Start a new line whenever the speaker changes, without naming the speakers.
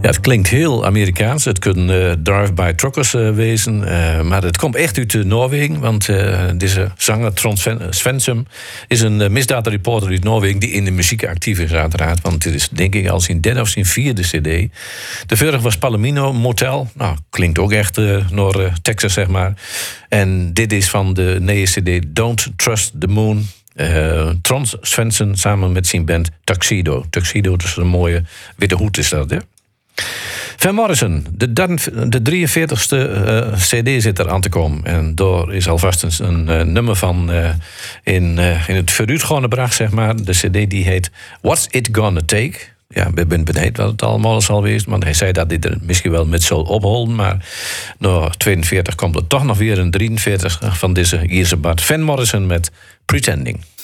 Ja, het klinkt heel Amerikaans. Het kunnen drive-by truckers wezen. Maar het komt echt uit Noorwegen. Want deze zanger, Trond Svensson, is een misdaadreporter uit Noorwegen die in de muziek actief is, uiteraard. Want dit is denk ik al zijn derde of zijn vierde cd. De vorige was Palomino Motel. Nou, klinkt ook echt naar Texas, zeg maar. En dit is van de nieuwe cd Don't Trust the Moon. Trond Svensson samen met zijn band Tuxedo. Tuxedo, dus een mooie witte hoed is dat, hè? Van Morrison, de 43ste cd zit er aan te komen. En daar is alvast een nummer van in het vooruitgaande bracht, zeg maar. De cd die heet What's It Gonna Take? Ja, ik ben benieuwd wat het allemaal zal wezen. Want hij zei dat dit er misschien wel met zal opholen. Maar na 42 komt er toch nog weer een 43 van deze Ierse bad. Van Morrison met Pretending.